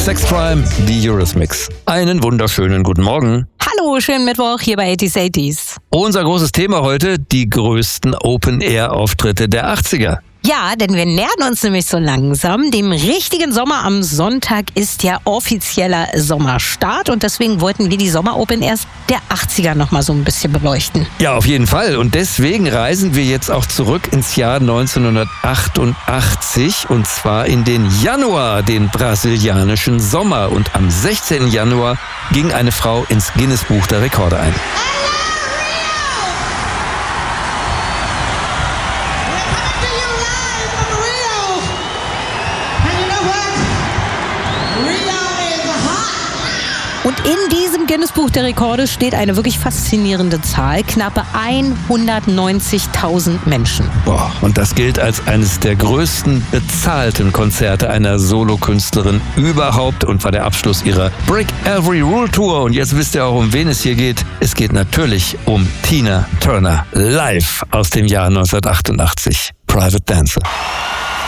Sex Crime, die Eurythmics. Einen wunderschönen guten Morgen. Hallo, schönen Mittwoch hier bei 80s. Unser großes Thema heute, die größten Open-Air-Auftritte der 80er. Ja, denn wir nähern uns nämlich so langsam dem richtigen Sommer. Am Sonntag ist ja offizieller Sommerstart und deswegen wollten wir die Sommer-Open Airs der 80er noch mal so ein bisschen beleuchten. Ja, auf jeden Fall. Und deswegen reisen wir jetzt auch zurück ins Jahr 1988 und zwar in den Januar, den brasilianischen Sommer. Und am 16. Januar ging eine Frau ins Guinness-Buch der Rekorde ein. Und in diesem Guinness-Buch der Rekorde steht eine wirklich faszinierende Zahl. Knappe 190.000 Menschen. Boah, und das gilt als eines der größten bezahlten Konzerte einer Solokünstlerin überhaupt und war der Abschluss ihrer Break Every Rule Tour. Und jetzt wisst ihr auch, um wen es hier geht. Es geht natürlich um Tina Turner, live aus dem Jahr 1988. Private Dancer.